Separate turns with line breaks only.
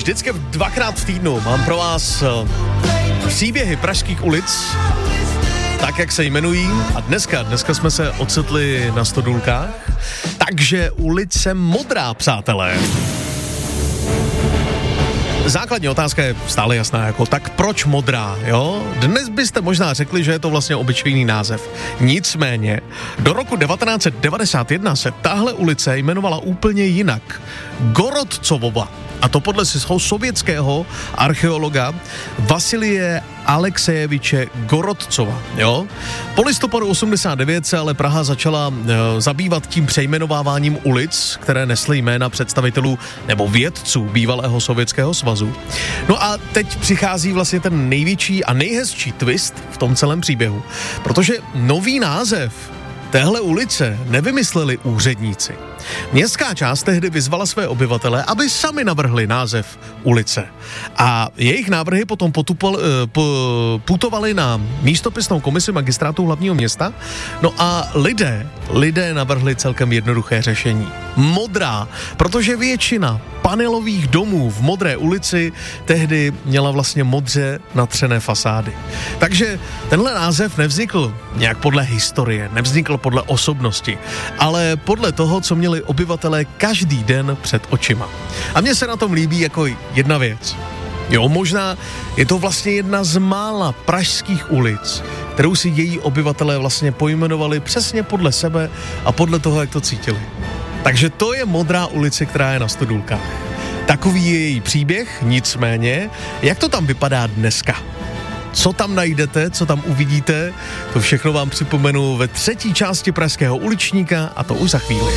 vždycky dvakrát v týdnu mám pro vás příběhy pražských ulic, tak, jak se jmenují. A dneska jsme se ocitli na Stodůlkách, takže ulice Modrá, přátelé. Základní otázka je stále jasná, jako tak proč Modrá, jo? Dnes byste možná řekli, že je to vlastně obyčejný název. Nicméně, do roku 1991 se tahle ulice jmenovala úplně jinak. Gorodcovova. A to podle sovětského archeologa Vasilije Aleksejeviče Gorodcova, jo? Po listopadu 89 se ale Praha začala zabývat tím přejmenováváním ulic, které nesly jména představitelů nebo vědců bývalého Sovětského svazu. No a teď přichází vlastně ten největší a nejhezčí twist v tom celém příběhu, protože nový název téhle ulice nevymysleli úředníci. Městská část tehdy vyzvala své obyvatele, aby sami navrhli název ulice. A jejich návrhy potom putovaly na místopisnou komisi magistrátu hlavního města. No a lidé navrhli celkem jednoduché řešení. Modrá, protože většina panelových domů v Modré ulici tehdy měla vlastně modře natřené fasády. Takže tenhle název nevznikl nějak podle historie, nevznikl podle osobnosti, ale podle toho, co měli obyvatelé každý den před očima. A mně se na tom líbí jako jedna věc. Jo, možná je to vlastně jedna z mála pražských ulic, kterou si její obyvatelé vlastně pojmenovali přesně podle sebe a podle toho, jak to cítili. Takže to je Modrá ulice, která je na Stodůlkách. Takový je její příběh, nicméně, jak to tam vypadá dneska? Co tam najdete, co tam uvidíte, to všechno vám připomenu ve třetí části Pražského uličníka a to už za chvíli.